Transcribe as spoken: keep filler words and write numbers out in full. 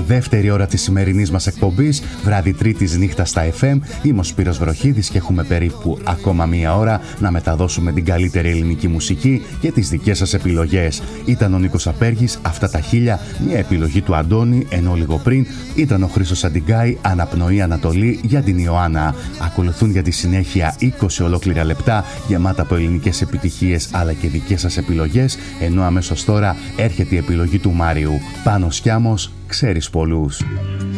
δεύτερη ώρα της σημερινής μας εκπομπής, βράδυ Τρίτης νύχτα στα εφ εμ. Είμαι ο Σπύρος Βροχίδης και έχουμε περίπου ακόμα μία ώρα να μεταδώσουμε την καλύτερη ελληνική μουσική και τις δικές σας επιλογές. Ήταν ο Νίκος Απέργης, αυτά τα χίλια, μια επιλογή του Αντώνη, ενώ λίγο πριν ήταν ο Χρήστος Αντιγκάη, Αναπνοή Ανατολή για την Ιωάννα. Ακολουθούν για τη συνέχεια είκοσι ολόκληρα λεπτά γεμάτα από ελληνικές επιτυχίες αλλά και δικές σας επιλογές, ενώ αμέσως τώρα έρχεται η επιλογή του Μάριου. Πάνος Κιάμος, ξέρεις πολλούς.